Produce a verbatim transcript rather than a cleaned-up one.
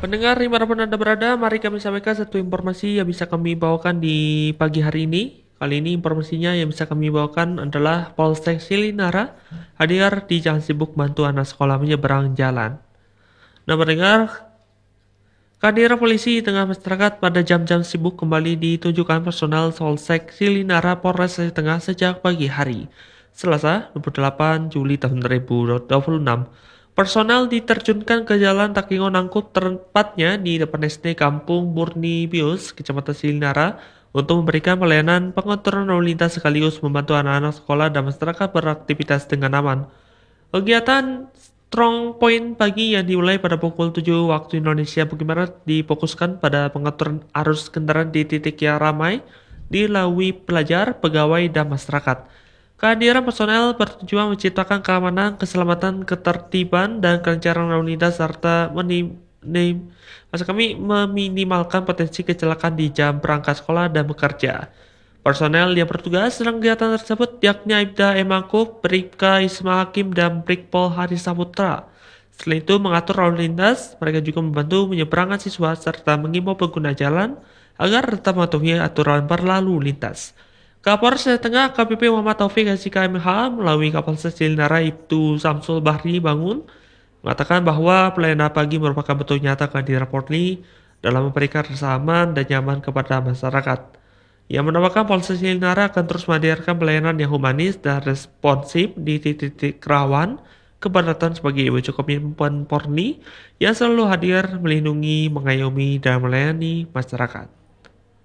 Pendengar dimanapun Anda berada, mari kami sampaikan satu informasi yang bisa kami bawakan di pagi hari ini. Kali ini informasinya yang bisa kami bawakan adalah Polsek Silinara hadir di Jalan Sibuk bantu anak sekolah menyeberang jalan. Nah pendengar, kehadiran polisi di tengah masyarakat pada jam-jam sibuk kembali ditunjukkan personal Polsek Silinara Polres Tengah sejak pagi hari. Selasa, dua puluh delapan Juli tahun dua ribu dua puluh enam. Personal diterjunkan ke Jalan Takingon Angkut, tepatnya di depan S D Kampung Murni Bius, Kecamatan Silinara, untuk memberikan pelayanan pengaturan lalu lintas sekaligus membantu anak-anak sekolah dan masyarakat beraktivitas dengan aman. Kegiatan Strong Point pagi yang dimulai pada pukul tujuh waktu Indonesia bagian Barat difokuskan pada pengaturan arus kendaraan di titik yang ramai dilalui pelajar, pegawai, dan masyarakat. Kehadiran personel bertujuan menciptakan keamanan, keselamatan, ketertiban, dan kelancaran lalu lintas serta menim, menim, maksud kami meminimalkan potensi kecelakaan di jam berangkat sekolah dan bekerja. Personel yang bertugas dalam kegiatan tersebut yakni Aibda M. Akub, Bribka Isma Hakim, dan Brigpol Hari Saputra. Selain itu mengatur lalu lintas, mereka juga membantu menyeberangkan siswa serta mengimbau pengguna jalan agar tetap mematuhi aturan berlalu lintas. Kapolres Jawa Tengah K B P Muhammad Taufik S I K M H melalui Kapolsek Silinara Ibtu Samsul Bahri Bangun mengatakan bahwa pelayanan pagi merupakan bentuk nyata kehadiran Polri dalam memberikan rasa aman dan nyaman kepada masyarakat. Yang menambahkan Polsek Silinara akan terus menghadirkan pelayanan yang humanis dan responsif di titik-titik rawan kepadatan sebagai wujud komitmen Polri yang selalu hadir melindungi, mengayomi, dan melayani masyarakat.